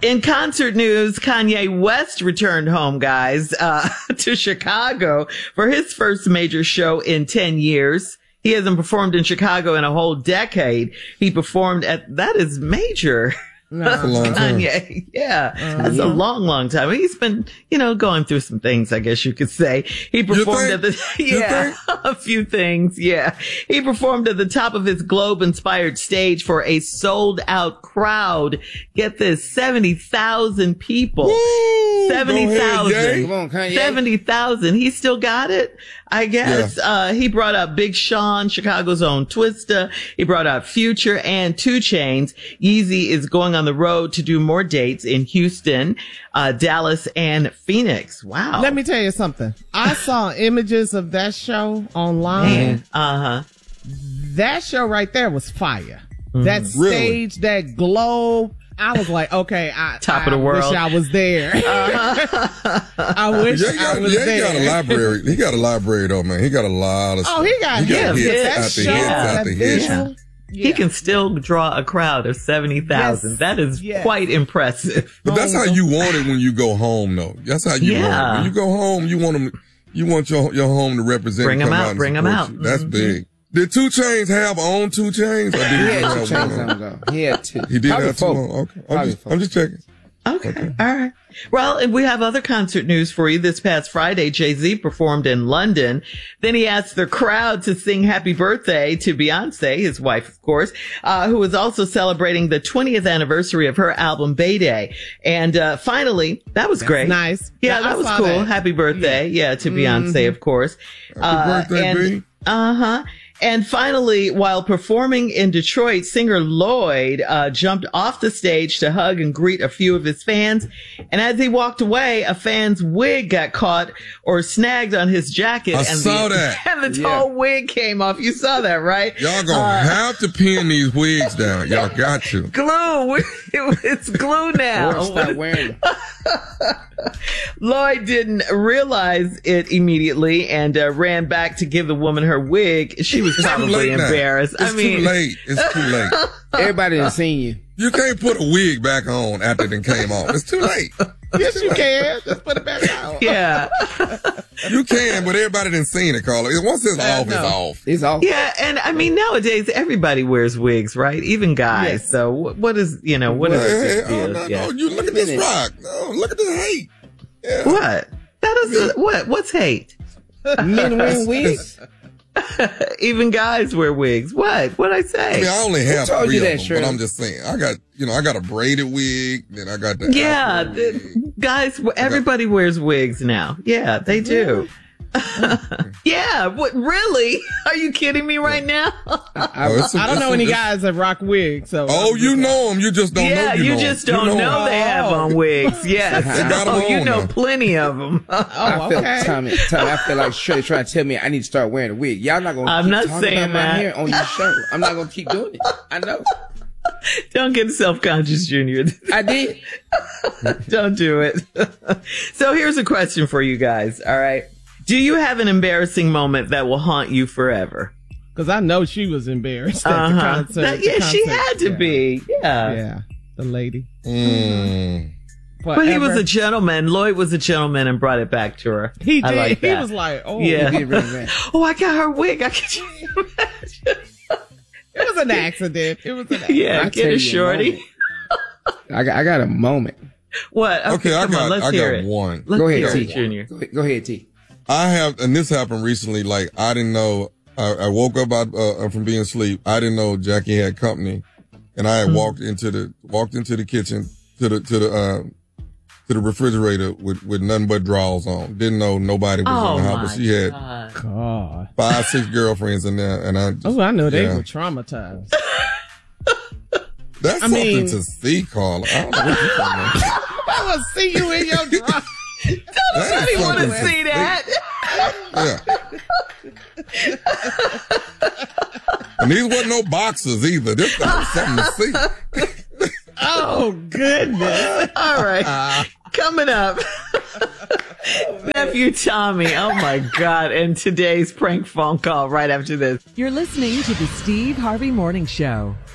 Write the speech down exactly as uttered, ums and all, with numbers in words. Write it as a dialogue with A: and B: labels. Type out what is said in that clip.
A: In concert news, Kanye West returned home, guys, uh, to Chicago for his first major show in ten years. He hasn't performed in Chicago in a whole decade. He performed at, that is major.
B: No. That's a long time.
A: Kanye. Yeah.
B: Uh,
A: that's
B: yeah.
A: a long, long time. He's been, you know, going through some things, I guess you could say. He performed at the, yeah, a few things. Yeah. He performed at the top of his globe inspired stage for a sold out crowd. Get this, seventy thousand people.
B: Woo!
A: seventy thousand.
B: Come on, Kanye.
A: seventy thousand. He still got it, I guess. Yeah. Uh, he brought out Big Sean, Chicago's own Twista. He brought out Future and two Chainz. Yeezy is going on the road to do more dates in Houston, uh, Dallas, and Phoenix. Wow.
C: Let me tell you something. I saw images of that show online.
A: Uh huh.
C: That show right there was fire. Mm-hmm. That stage,
B: really?
C: That globe. I was like, okay, I,
A: top
C: I
A: of the world.
C: wish I was there. Uh-huh. I wish
B: yeah, got,
C: I was
B: yeah,
C: there.
B: He got a library. He got a library though, man. He got a lot of stuff.
C: Oh, he got,
B: he got
C: hits.
B: hits
C: That
B: after
C: show,
B: hits
C: that
B: after hits.
C: visual. Yeah.
A: He can still draw a crowd of seventy thousand. Yes. That is yes. quite impressive.
B: But that's how you want it when you go home, though. That's how you
A: yeah.
B: want it. When you go home, you want them, you want your your home to represent.
A: Bring them out.
B: out
A: bring them out.
B: You. That's mm-hmm. big. Did two Chainz have on two Chainz? Or did
D: he,
B: he
D: had
B: have
D: two
B: one
D: Chainz on go. He had two.
B: He did
D: Probably
B: have two on. Okay. I'm just, I'm just checking.
A: Okay. okay. All right. Well, and we have other concert news for you. This past Friday, Jay-Z performed in London. Then he asked the crowd to sing happy birthday to Beyonce, his wife, of course, uh, who was also celebrating the twentieth anniversary of her album Bayday. And, uh, finally, that was
C: That's
A: great.
C: nice.
A: Yeah,
C: yeah
A: that was cool. That. Happy birthday. Yeah, yeah to Beyonce, mm-hmm. of course.
B: Happy uh, birthday,
A: and,
B: B.
A: Uh-huh. And finally, while performing in Detroit, singer Lloyd uh jumped off the stage to hug and greet a few of his fans. And as he walked away, a fan's wig got caught or snagged on his jacket.
B: I
A: and
B: saw
A: the,
B: that.
A: And the
B: yeah.
A: whole wig came off. You saw that, right?
B: Y'all gonna uh, have to pin these wigs down. Y'all got to.
A: Glue. It's glue now.
D: Or stop wearing them.
A: Lloyd didn't realize it immediately and uh, ran back to give the woman her wig. She was probably embarrassed.
B: It's
A: I mean,
B: too late. It's too late.
D: Everybody done seen you.
B: You can't put a wig back on after it came off. It's too late.
C: Yes, you can. Just put it back on.
A: Yeah.
B: You can, but everybody done seen it, Carla. Once it's uh, off, no. it's off.
D: It's off.
A: Yeah, and I mean, nowadays, everybody wears wigs, right? Even guys. Yes. So what is, you know, what
B: well,
A: is
B: hey,
A: this
B: oh, no,
A: yeah.
B: no, you look at this rock. No, look at this hate. Yeah.
A: What? That is, yeah. what? What's hate?
D: Men wearing wigs?
A: Even guys wear wigs. What? What'd I say?
B: I mean, I only have three of
D: that,
B: them,
D: Shirley?
B: But I'm just saying. I got, you know, I got a braided wig, then I got the
A: yeah, the, guys. Everybody got, wears wigs now. Yeah, they do. Yeah, what? Really? Are you kidding me right now?
C: I, oh, a, I don't know a, any guys that rock wigs. So
B: oh, you know them. You just don't
A: yeah,
B: know.
A: You,
B: you
A: know
B: just
A: don't
B: you know,
A: know they have on wigs. Yes. Oh, you know
B: now.
A: plenty of them.
C: Oh,
D: I feel,
C: okay.
D: Tommy, Tommy, I feel like Shirley trying to tell me I need to start wearing a wig. Y'all not gonna.
A: I'm
D: keep
A: not
D: talking
A: saying
D: about
A: that.
D: my hair on your show. I'm not gonna keep doing it. I know.
A: Don't get self-conscious, Junior.
D: I did.
A: Don't do it. So here's a question for you guys. All right. Do you have an embarrassing moment that will haunt you forever?
C: Because I know she was embarrassed at
A: uh-huh.
C: the concert.
A: That, yeah,
C: the concert.
A: she had to
C: yeah.
A: be. Yeah.
C: Yeah. The lady.
B: Mm.
A: But he was a gentleman. Lloyd was a gentleman and brought it back to her.
C: He did.
A: I like
C: he
A: that.
C: was like, oh.
A: Yeah.
D: He did really
A: oh, I got her wig. I could imagine.
C: It was an accident. It was an accident.
A: Yeah, get a shorty.
D: A I got, I got a moment.
A: What? Okay,
B: okay I got,
A: on, let's
B: I
A: hear
B: got
A: it.
B: one.
A: Let's
D: go ahead,
A: hear
D: T.
A: It, Junior.
D: Go ahead, go ahead, T.
B: I have, and this happened recently. Like I didn't know. I, I woke up out, uh, from being asleep. I didn't know Jackie had company, and I had mm-hmm. walked into the walked into the kitchen to the to the uh, to the refrigerator with with nothing but drawers on. Didn't know nobody was
A: oh
B: in the house, but she had
C: God.
B: five six girlfriends in there, and I. Just,
C: oh, I know they
B: yeah.
C: were traumatized.
B: That's
C: I
B: something
C: mean,
B: to see, Carla. I don't know what you're talking about.
C: I want to see you in your drawers.
A: Nobody want to see that.
B: Yeah. And these wasn't no boxers either. This was something to see.
C: Oh, goodness.
A: All right. Uh, Coming up. Nephew Tommy. Oh, my God. And today's prank phone call right after this.
E: You're listening to the Steve Harvey Morning Show.